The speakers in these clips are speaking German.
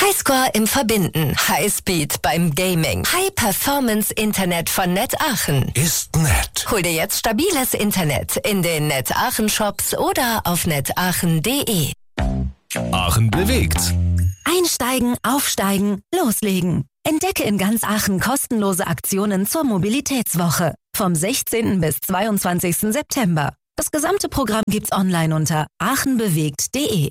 Highscore im Verbinden, Highspeed beim Gaming, High-Performance-Internet von Net Aachen. Ist nett. Hol dir jetzt stabiles Internet in den Net Aachen Shops oder auf netaachen.de. Aachen bewegt. Einsteigen, aufsteigen, loslegen. Entdecke in ganz Aachen kostenlose Aktionen zur Mobilitätswoche. Vom 16. bis 22. September. Das gesamte Programm gibt's online unter aachenbewegt.de.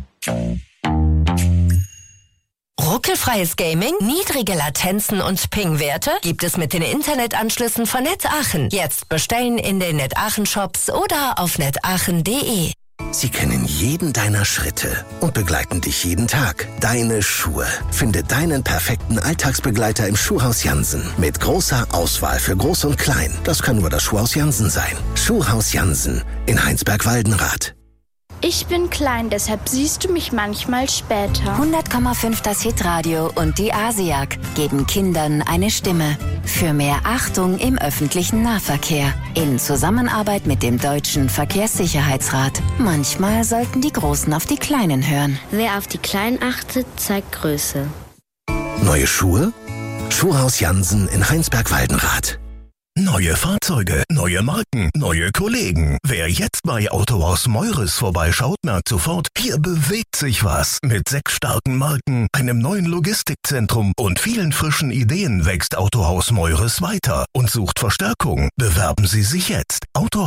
Ruckelfreies Gaming, niedrige Latenzen und Ping-Werte gibt es mit den Internetanschlüssen von Net Aachen. Jetzt bestellen in den Net Aachen Shops oder auf netaachen.de. Sie kennen jeden deiner Schritte und begleiten dich jeden Tag. Deine Schuhe. Finde deinen perfekten Alltagsbegleiter im Schuhhaus Jansen. Mit großer Auswahl für Groß und Klein. Das kann nur das Schuhhaus Jansen sein. Schuhhaus Jansen in Heinsberg-Waldenrath. Ich bin klein, deshalb siehst du mich manchmal später. 100,5 das Hitradio und die ASIAG geben Kindern eine Stimme. Für mehr Achtung im öffentlichen Nahverkehr. In Zusammenarbeit mit dem Deutschen Verkehrssicherheitsrat. Manchmal sollten die Großen auf die Kleinen hören. Wer auf die Kleinen achtet, zeigt Größe. Neue Schuhe? Schuhhaus Jansen in Heinsberg-Waldenrath. Neue Fahrzeuge, neue Marken, neue Kollegen. Wer jetzt bei Autohaus Meures vorbeischaut, merkt sofort, hier bewegt sich was. Mit 6 starken Marken, einem neuen Logistikzentrum und vielen frischen Ideen wächst Autohaus Meures weiter und sucht Verstärkung. Bewerben Sie sich jetzt.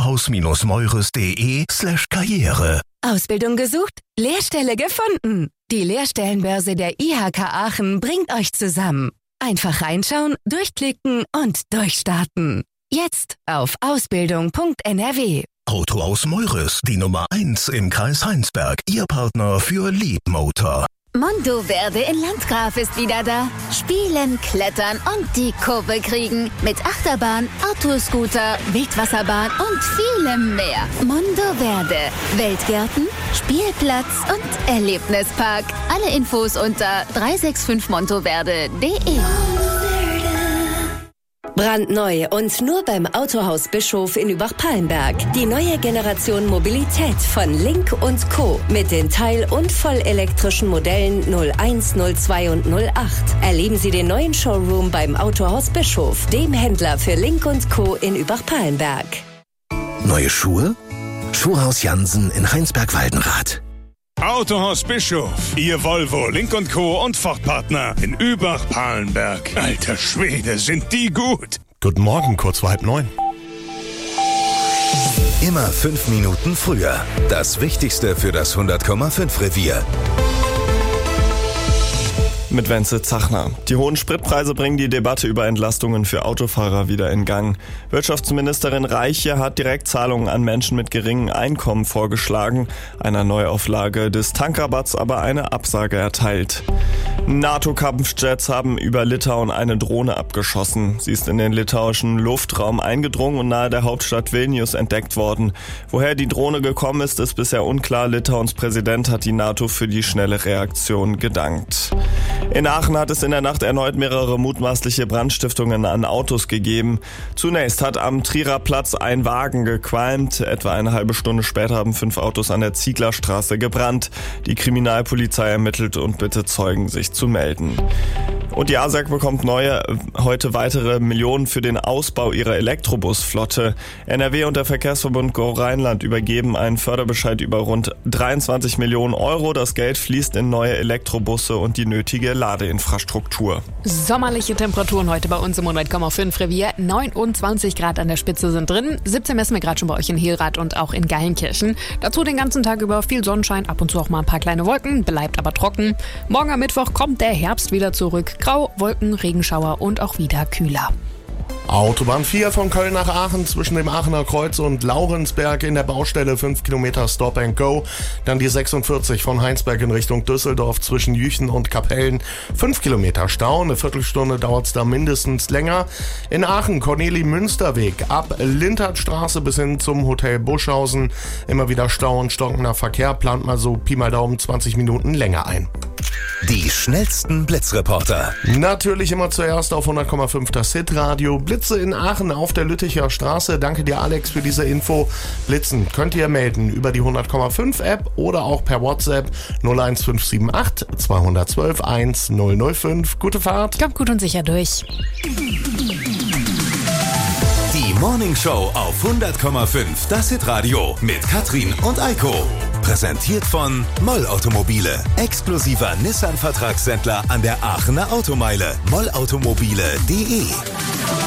autohaus-meures.de/Karriere. Ausbildung gesucht? Lehrstelle gefunden. Die Lehrstellenbörse der IHK Aachen bringt euch zusammen. Einfach reinschauen, durchklicken und durchstarten. Jetzt auf ausbildung.nrw. Autohaus Meures, die Nummer 1 im Kreis Heinsberg. Ihr Partner für Leapmotor. Mondoverde in Landgraf ist wieder da. Spielen, klettern und die Kurve kriegen. Mit Achterbahn, Autoscooter, Wildwasserbahn und vielem mehr. Mondoverde. Weltgärten, Spielplatz und Erlebnispark. Alle Infos unter 365montoverde.de. Brandneu und nur beim Autohaus Bischof in Übach-Palenberg. Die neue Generation Mobilität von Link & Co. mit den teil- und vollelektrischen Modellen 01, 02 und 08. Erleben Sie den neuen Showroom beim Autohaus Bischof, dem Händler für Link & Co. in Übach-Palenberg. Neue Schuhe? Schuhhaus Jansen in Heinsberg-Waldenrath. Autohaus Bischof, Ihr Volvo, Link & Co. und Ford-Partner in Übach-Palenberg. Alter Schwede, sind die gut. Guten Morgen, kurz vor 8:30. Immer 5 Minuten früher. Das Wichtigste für das 100,5 Revier. Mit Wenzel Zachner. Die hohen Spritpreise bringen die Debatte über Entlastungen für Autofahrer wieder in Gang. Wirtschaftsministerin Reiche hat Direktzahlungen an Menschen mit geringem Einkommen vorgeschlagen, einer Neuauflage des Tankrabatts aber eine Absage erteilt. NATO-Kampfjets haben über Litauen eine Drohne abgeschossen. Sie ist in den litauischen Luftraum eingedrungen und nahe der Hauptstadt Vilnius entdeckt worden. Woher die Drohne gekommen ist, ist bisher unklar. Litauens Präsident hat die NATO für die schnelle Reaktion gedankt. In Aachen hat es in der Nacht erneut mehrere mutmaßliche Brandstiftungen an Autos gegeben. Zunächst hat am Trierer Platz ein Wagen gequalmt. Etwa eine halbe Stunde später haben 5 Autos an der Zieglerstraße gebrannt. Die Kriminalpolizei ermittelt und bittet Zeugen, sich zu melden. Und die ASAG bekommt heute weitere Millionen für den Ausbau ihrer Elektrobusflotte. NRW und der Verkehrsverbund Go Rheinland übergeben einen Förderbescheid über rund 23 Millionen Euro. Das Geld fließt in neue Elektrobusse und die nötige Ladeinfrastruktur. Sommerliche Temperaturen heute bei uns im 100,5 Revier. 29 Grad an der Spitze sind drin. 17 messen wir gerade schon bei euch in Hilrath und auch in Geilenkirchen. Dazu den ganzen Tag über viel Sonnenschein, ab und zu auch mal ein paar kleine Wolken, bleibt aber trocken. Morgen am Mittwoch kommt der Herbst wieder zurück. Grau, Wolken, Regenschauer und auch wieder kühler. Autobahn 4 von Köln nach Aachen zwischen dem Aachener Kreuz und Laurensberg in der Baustelle 5 Kilometer Stop and Go. Dann die 46 von Heinsberg in Richtung Düsseldorf zwischen Jüchen und Kapellen. 5 Kilometer Stau, eine Viertelstunde dauert es da mindestens länger. In Aachen Corneli-Münsterweg ab Lintertstraße bis hin zum Hotel Buschhausen. Immer wieder Stau und stockender Verkehr, plant mal so Pi mal Daumen 20 Minuten länger ein. Die schnellsten Blitzreporter. Natürlich immer zuerst auf 100,5 das Hitradio. Blitze in Aachen auf der Lütticher Straße. Danke dir, Alex, für diese Info. Blitzen könnt ihr melden über die 100,5 App oder auch per WhatsApp 01578 212 1005. Gute Fahrt. Kommt gut und sicher durch. Die Morning Show auf 100,5 das Hitradio mit Katrin und Eiko. Präsentiert von Moll Automobile, exklusiver Nissan-Vertragshändler an der Aachener Automeile. mollautomobile.de